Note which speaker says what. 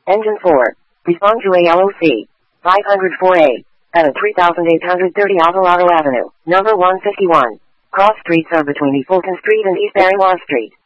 Speaker 1: Engine 4. Respond to ALOC. 504A. At 3830 Alvarado Avenue, number 151. Cross streets are between East Fulton Street and East Barrymore Street.